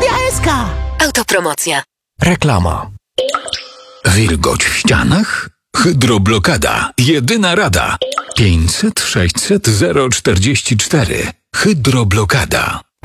Media SK. Autopromocja. Reklama. Wilgoć w ścianach? Hydroblokada. Jedyna rada. 500 600 044. Hydroblokada.